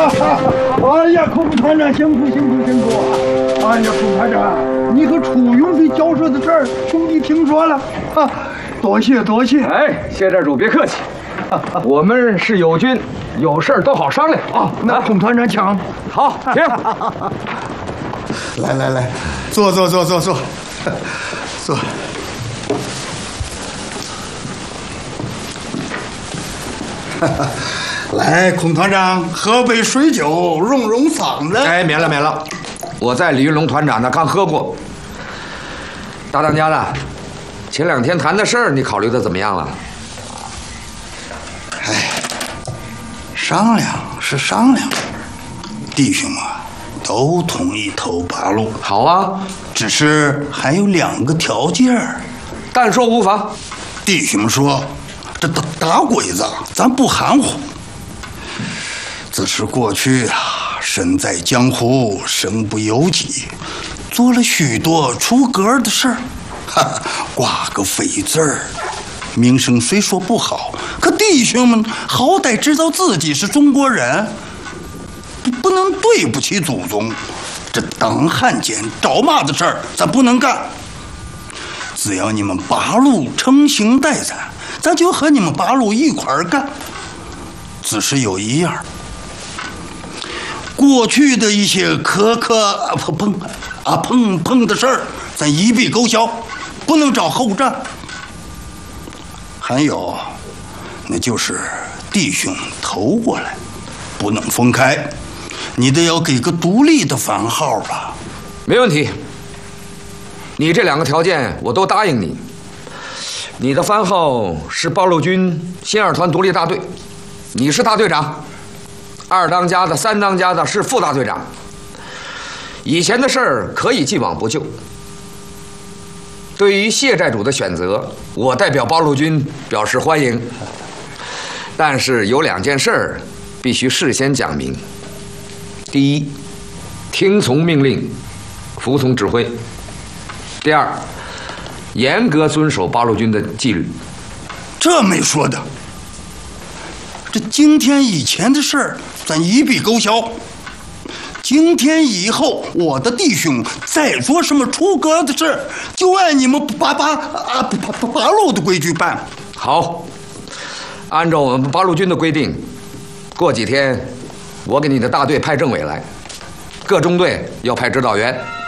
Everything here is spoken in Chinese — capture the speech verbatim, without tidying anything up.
哎呀，孔团长辛苦辛苦辛苦！哎呀，孔团长，你和楚永飞交涉的事儿，兄弟听说了啊，多谢多谢。 哎，谢寨主别客气，我们是友军，有事儿都好商量啊。那孔团长请。 好，请。 来来来，坐坐坐坐坐，坐。来，孔团长，喝杯水酒，润润嗓子。 哎，免了免了，我在李云龙团长那刚喝过。大当家的，前两天谈的事儿，你考虑的怎么样了？ 哎，商量是商量，弟兄啊，都同意投八路。 好啊， 只是还有两个条件。 但说无妨。 弟兄们说，这大大规则，咱不含糊。自是过去啊，身在江湖，身不由己，做了许多出格的事儿，哈，挂个匪字儿，名声虽说不好，可弟兄们好歹知道自己是中国人，不不能对不起祖宗。这当汉奸找骂的事儿，咱不能干。只要你们八路诚心待咱，咱就和你们八路一块儿干。只是有一样。过去的一些磕磕碰碰啊碰碰的事儿，咱一笔勾销，不能找后账。还有，那就是弟兄投过来，不能分开，你得要给个独立的番号吧？ 没问题，你这两个条件我都答应你。你的番号是八路军新二团独立大队，你是大队长。二当家的、三当家的是副大队长。以前的事儿可以既往不咎。对于谢寨主的选择，我代表八路军表示欢迎。但是有两件事儿必须事先讲明：第一，听从命令，服从指挥；第二，严格遵守八路军的纪律。 这没说的。这今天以前的事儿，咱一笔勾销。今天以后，我的弟兄再做什么出格的事，就按你们八八啊八八八路的规矩办。 好，按照我们八路军的规定，过几天我给你的大队派政委来，各中队要派指导员。